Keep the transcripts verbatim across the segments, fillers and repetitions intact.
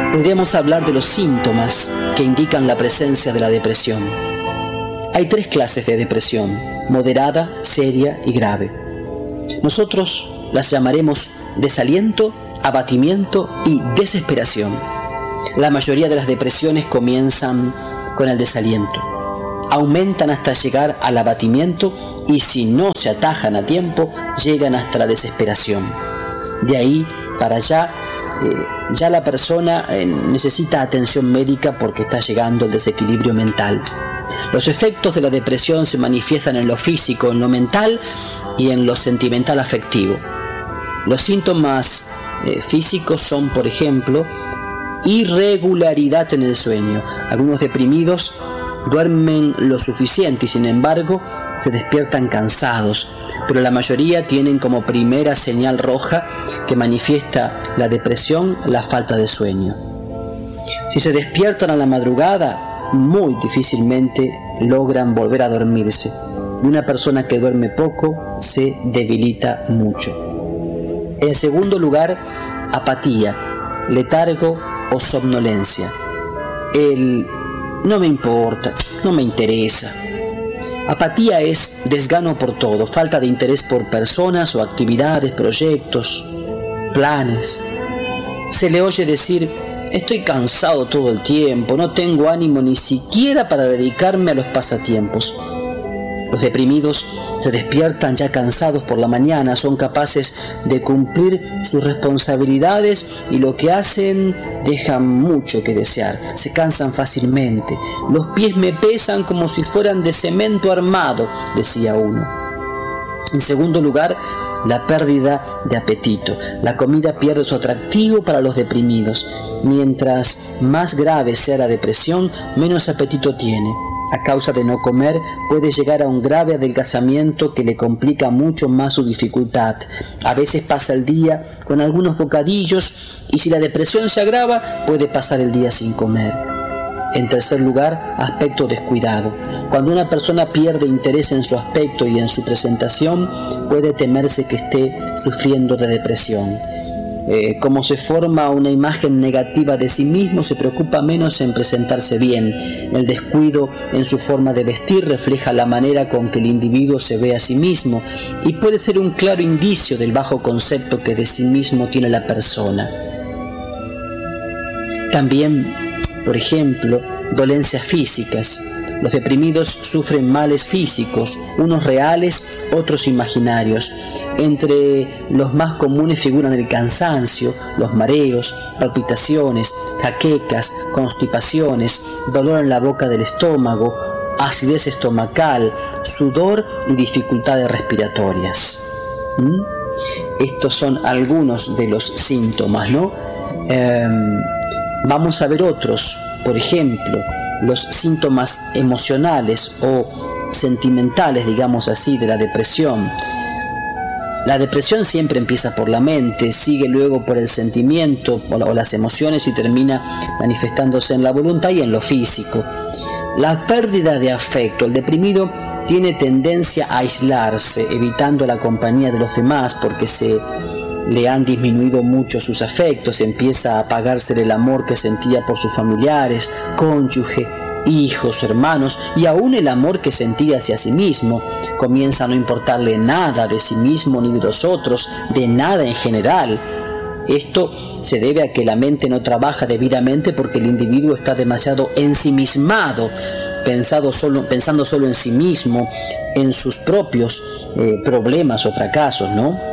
podríamos hablar de los síntomas que indican la presencia de la depresión. Hay tres clases de depresión: moderada, seria y grave. Nosotros las llamaremos desaliento, abatimiento y desesperación. La mayoría de las depresiones comienzan con el desaliento, aumentan hasta llegar al abatimiento y, si no se atajan a tiempo, llegan hasta la desesperación. De ahí para allá, eh, ya la persona eh, necesita atención médica porque está llegando el desequilibrio mental. Los efectos de la depresión se manifiestan en lo físico, en lo mental y en lo sentimental afectivo. Los síntomas eh, físicos son, por ejemplo, irregularidad en el sueño. Algunos deprimidos duermen lo suficiente y, sin embargo, se despiertan cansados, pero la mayoría tienen como primera señal roja que manifiesta la depresión la falta de sueño. Si se despiertan a la madrugada, muy difícilmente logran volver a dormirse, y una persona que duerme poco se debilita mucho. En segundo lugar, apatía, letargo o somnolencia. El no me importa, no me interesa. Apatía es desgano por todo, falta de interés por personas o actividades, proyectos, planes. Se le oye decir: estoy cansado todo el tiempo, no tengo ánimo ni siquiera para dedicarme a los pasatiempos. Los deprimidos se despiertan ya cansados por la mañana, son capaces de cumplir sus responsabilidades y lo que hacen dejan mucho que desear. Se cansan fácilmente. Los pies me pesan como si fueran de cemento armado, decía uno. En segundo lugar, la pérdida de apetito. La comida pierde su atractivo para los deprimidos. Mientras más grave sea la depresión, menos apetito tiene. A causa de no comer, puede llegar a un grave adelgazamiento que le complica mucho más su dificultad. A veces pasa el día con algunos bocadillos y, si la depresión se agrava, puede pasar el día sin comer. En tercer lugar, aspecto descuidado. Cuando una persona pierde interés en su aspecto y en su presentación, puede temerse que esté sufriendo de depresión. Eh, como se forma una imagen negativa de sí mismo, se preocupa menos en presentarse bien. El descuido en su forma de vestir refleja la manera con que el individuo se ve a sí mismo y puede ser un claro indicio del bajo concepto que de sí mismo tiene la persona. También, por ejemplo, dolencias físicas. Los deprimidos sufren males físicos, unos reales, otros imaginarios. Entre los más comunes figuran el cansancio, los mareos, palpitaciones, jaquecas, constipaciones, dolor en la boca del estómago, acidez estomacal, sudor y dificultades respiratorias. ¿Mm? Estos son algunos de los síntomas, ¿no? Eh, vamos a ver otros. Por ejemplo, los síntomas emocionales o sentimentales, digamos así, de la depresión. La depresión siempre empieza por la mente, sigue luego por el sentimiento o las emociones y termina manifestándose en la voluntad y en lo físico. La pérdida de afecto. El deprimido tiene tendencia a aislarse, evitando la compañía de los demás porque se le han disminuido mucho sus afectos, empieza a apagarse el amor que sentía por sus familiares, cónyuge, hijos, hermanos y aún el amor que sentía hacia sí mismo. Comienza a no importarle nada de sí mismo ni de los otros, de nada en general. Esto se debe a que la mente no trabaja debidamente porque el individuo está demasiado ensimismado, pensado solo, pensando solo en sí mismo, en sus propios eh, problemas o fracasos, ¿no?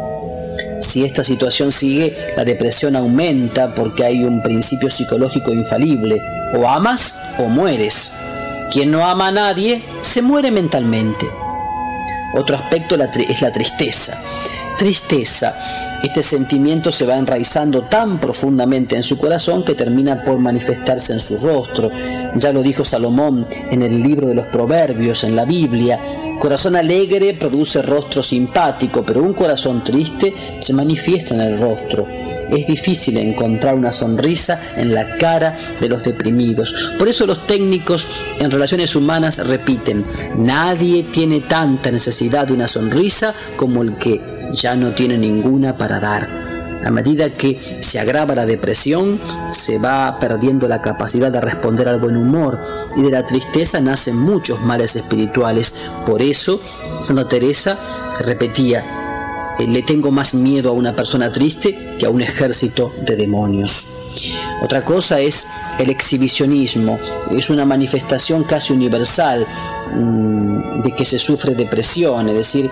Si esta situación sigue, la depresión aumenta porque hay un principio psicológico infalible: o amas o mueres. Quien no ama a nadie se muere mentalmente. Otro aspecto es la tristeza. Tristeza. Este sentimiento se va enraizando tan profundamente en su corazón que termina por manifestarse en su rostro. Ya lo dijo Salomón en el libro de los Proverbios, en la Biblia: corazón alegre produce rostro simpático, pero un corazón triste se manifiesta en el rostro. Es difícil encontrar una sonrisa en la cara de los deprimidos. Por eso los técnicos en relaciones humanas repiten: nadie tiene tanta necesidad de una sonrisa como el que ya no tiene ninguna para dar. A medida que se agrava la depresión, se va perdiendo la capacidad de responder al buen humor, y de la tristeza nacen muchos males espirituales. Por eso, Santa Teresa repetía: le tengo más miedo a una persona triste que a un ejército de demonios. Otra cosa es el exhibicionismo. Es una manifestación casi universal mmm, de que se sufre depresión, es decir,